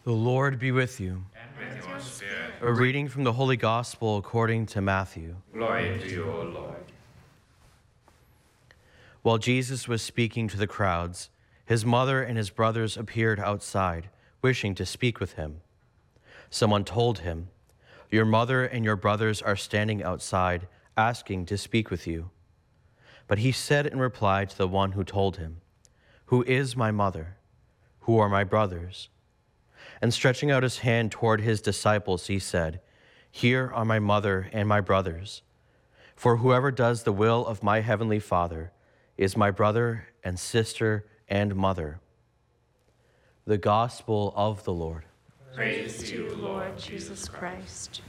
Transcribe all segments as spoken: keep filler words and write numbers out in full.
The Lord be with you. And with your spirit. A reading from the Holy Gospel according to Matthew. Glory to you, O Lord. While Jesus was speaking to the crowds, his mother and his brothers appeared outside, wishing to speak with him. Someone told him, "Your mother and your brothers are standing outside, asking to speak with you." But he said in reply to the one who told him, "Who is my mother? Who are my brothers?" And stretching out his hand toward his disciples, he said, "Here are my mother and my brothers. For whoever does the will of my heavenly Father is my brother and sister and mother." The Gospel of the Lord. Praise to you, Lord Jesus Christ.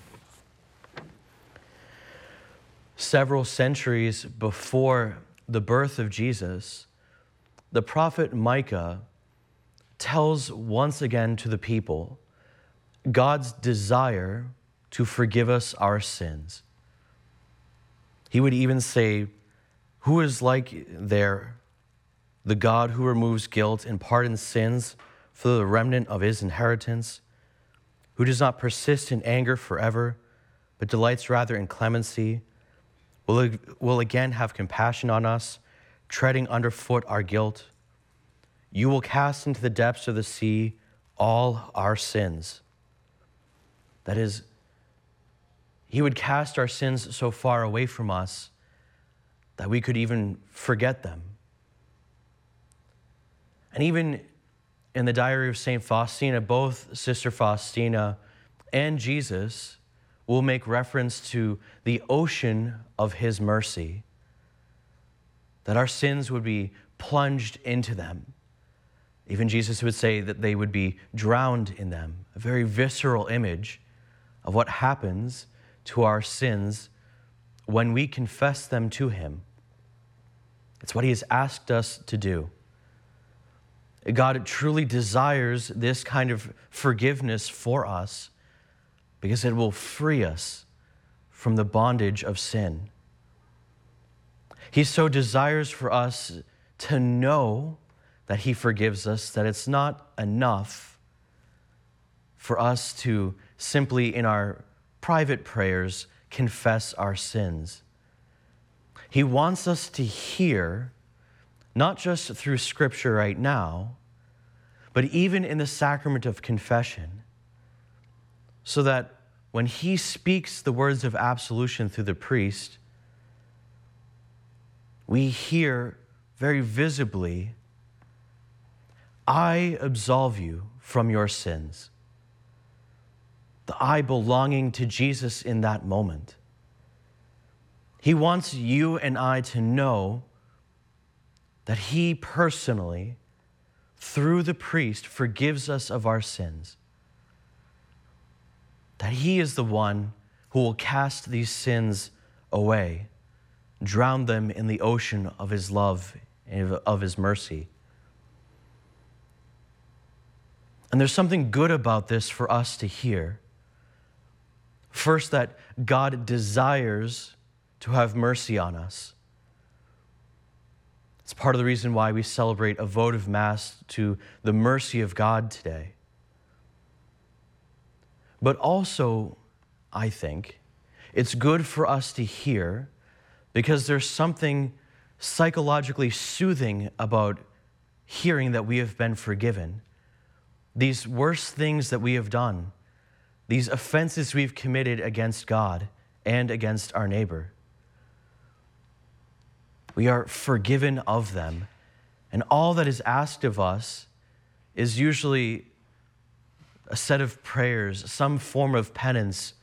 Several centuries before the birth of Jesus, the prophet Micah tells once again to the people God's desire to forgive us our sins. He would even say, "Who is like there, the God who removes guilt and pardons sins for the remnant of his inheritance, who does not persist in anger forever, but delights rather in clemency, will, will again have compassion on us, treading underfoot our guilt. You will cast into the depths of the sea all our sins." That is, he would cast our sins so far away from us that we could even forget them. And even in the diary of Saint Faustina, both Sister Faustina and Jesus will make reference to the ocean of his mercy, that our sins would be plunged into them. Even Jesus would say that they would be drowned in them, a very visceral image of what happens to our sins when we confess them to him. It's what he has asked us to do. God truly desires this kind of forgiveness for us because it will free us from the bondage of sin. He so desires for us to know that he forgives us, that it's not enough for us to simply in our private prayers confess our sins. He wants us to hear, not just through Scripture right now, but even in the sacrament of confession, so that when he speaks the words of absolution through the priest, we hear very visibly, "I absolve you from your sins." The I belonging to Jesus in that moment. He wants you and I to know that he personally, through the priest, forgives us of our sins. That he is the one who will cast these sins away, drown them in the ocean of his love and of his mercy. And there's something good about this for us to hear. First, that God desires to have mercy on us. It's part of the reason why we celebrate a votive Mass to the mercy of God today. But also, I think, it's good for us to hear because there's something psychologically soothing about hearing that we have been forgiven. These worst things that we have done, these offenses we've committed against God and against our neighbor. We are forgiven of them, and all that is asked of us is usually a set of prayers, some form of penance